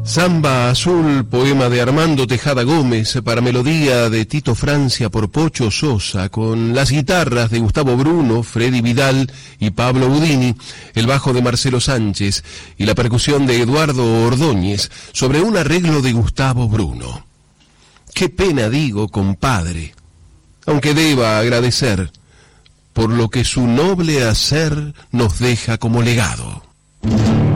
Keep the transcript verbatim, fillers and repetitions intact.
Samba Azul, poema de Armando Tejada Gómez, para melodía de Tito Francia por Pocho Sosa, con las guitarras de Gustavo Bruno, Freddy Vidal y Pablo Budini, el bajo de Marcelo Sánchez y la percusión de Eduardo Ordóñez, sobre un arreglo de Gustavo Bruno. Qué pena, digo, compadre, aunque deba agradecer por lo que su noble hacer nos deja como legado.